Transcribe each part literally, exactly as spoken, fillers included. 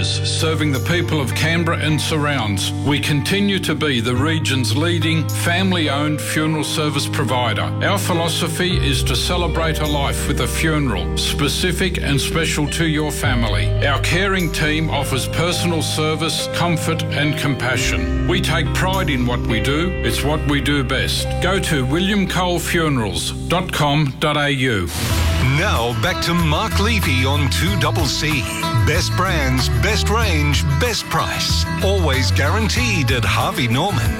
serving the people of Canberra and surrounds, we continue to be the region's leading family-owned funeral service provider. Our philosophy is to celebrate a life with a funeral, specific and special to your family. Our caring team offers personal service, comfort and compassion. We take pride in what we do. It's what we do best. Go to william cole funerals dot com dot a u. Now back to Mark Levy on two C C. Best brands, best range, best price. Always guaranteed at Harvey Norman.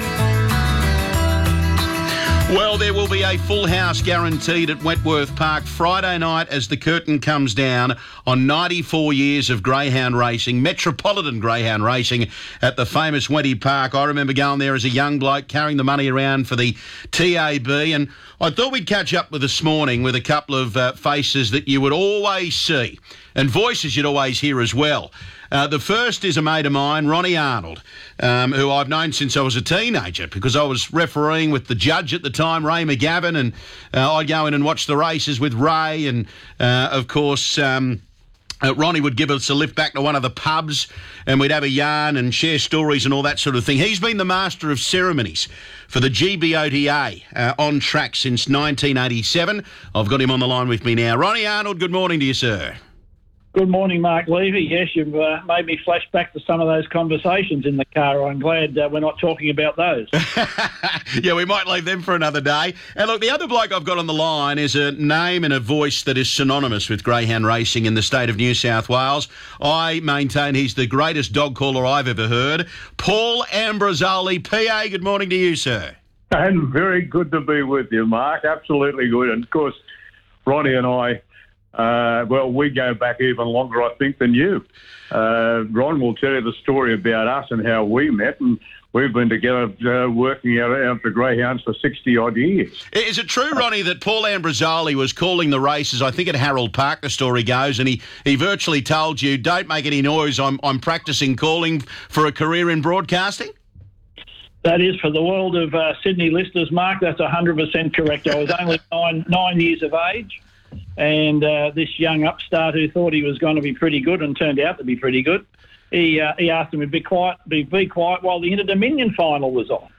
Well, there will be a full house guaranteed at Wentworth Park Friday night as the curtain comes down on ninety-four years of greyhound racing, metropolitan greyhound racing at the famous Wenty Park. I remember going there as a young bloke, carrying the money around for the T A B, and I thought we'd catch up with this morning with a couple of uh, faces that you would always see and voices you'd always hear as well. Uh, the first is a mate of mine, Ronnie Arnold, um, who I've known since I was a teenager because I was refereeing with the judge at the time, Ray McGavin, and uh, I'd go in and watch the races with Ray, and uh, of course um, uh, Ronnie would give us a lift back to one of the pubs and we'd have a yarn and share stories and all that sort of thing. He's been the master of ceremonies for the G B O T A uh, on track since nineteen eighty-seven. I've got him on the line with me now. Ronnie Arnold, good morning to you, sir. Good morning, Mark Levy. Yes, you've uh, made me flash back to some of those conversations in the car. I'm glad uh, we're not talking about those. Yeah, we might leave them for another day. And look, the other bloke I've got on the line is a name and a voice that is synonymous with greyhound racing in the state of New South Wales. I maintain he's the greatest dog caller I've ever heard. Paul Ambrosoli, P A, good morning to you, sir. And very good to be with you, Mark. Absolutely good. And, of course, Ronnie and I... Uh, well, we go back even longer, I think, than you. Uh, Ron will tell you the story about us and how we met, and we've been together uh, working out, out the greyhounds for sixty-odd years. Is it true, Ronnie, that Paul Ambrosoli was calling the races, I think at Harold Park, the story goes, and he, he virtually told you, don't make any noise, I'm, I'm practising calling for a career in broadcasting? That is, for the world of uh, Sydney listeners, Mark, that's one hundred percent correct. I was only nine, nine years of age. And uh, this young upstart who thought he was going to be pretty good and turned out to be pretty good, he uh, he asked him to be quiet, be, be quiet while the Inter-Dominion final was on.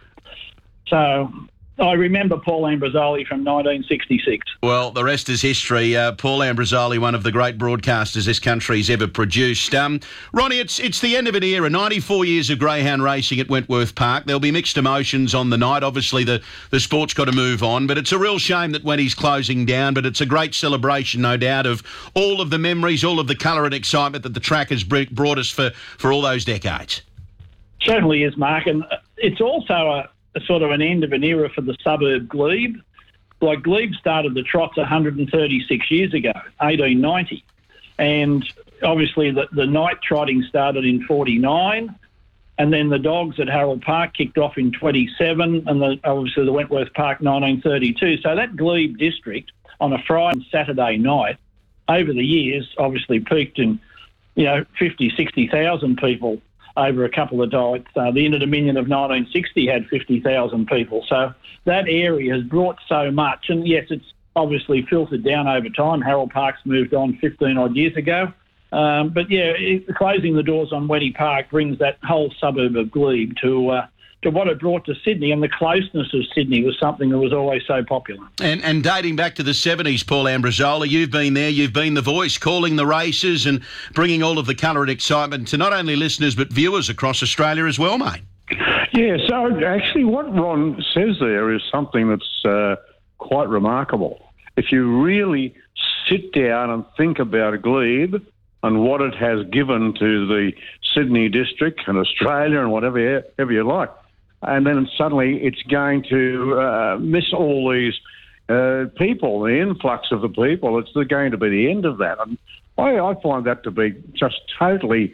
So I remember Paul Ambrosoli from nineteen sixty-six. Well, the rest is history. Uh, Paul Ambrosoli, one of the great broadcasters this country's ever produced. Um, Ronnie, it's it's the end of an era. ninety-four years of greyhound racing at Wentworth Park. There'll be mixed emotions on the night. Obviously, the, the sport's got to move on, but it's a real shame that Wenty's closing down, but it's a great celebration, no doubt, of all of the memories, all of the colour and excitement that the track has brought us for, for all those decades. Certainly is, Mark, and it's also a a sort of an end of an era for the suburb glebe. Like, glebe started the trots one hundred thirty-six years ago, eighteen ninety. And obviously the, the night trotting started in forty-nine, and then the dogs at Harold Park kicked off in twenty-seven, and the, obviously the Wentworth Park nineteen thirty-two. So that glebe district on a Friday and Saturday night, over the years, obviously peaked in, you know, fifty, sixty thousand people over a couple of nights. Uh, the Inter-Dominion of nineteen sixty had fifty thousand people. So that area has brought so much. And, yes, it's obviously filtered down over time. Harold Park's moved on fifteen-odd years ago. Um, but, yeah, it, closing the doors on Wenty Park brings that whole suburb of Glebe to uh, to what it brought to Sydney, and the closeness of Sydney was something that was always so popular. And, and dating back to the seventies, Paul Ambrosoli, you've been there, you've been the voice, calling the races and bringing all of the colour and excitement to not only listeners but viewers across Australia as well, mate. Yeah, so actually what Ron says there is something that's uh, quite remarkable. If you really sit down and think about Glebe and what it has given to the Sydney district and Australia and whatever, whatever you like, and then suddenly it's going to uh, miss all these uh, people, the influx of the people. It's going to be the end of that. And I, I find that to be just totally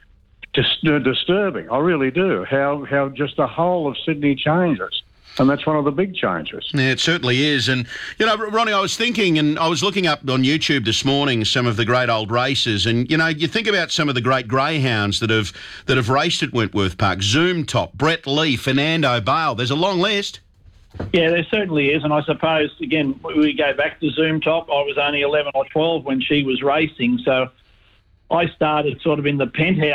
dis- disturbing. I really do, how, how just the whole of Sydney changes. And that's one of the big changes. Yeah, it certainly is. And, you know, Ronnie, I was thinking, and I was looking up on YouTube this morning some of the great old races, and, you know, you think about some of the great greyhounds that have that have raced at Wentworth Park. Zoom Top, Brett Lee, Fernando Bale. There's a long list. Yeah, there certainly is. And I suppose, again, we go back to Zoom Top. I was only eleven or twelve when she was racing, so I started sort of in the penthouse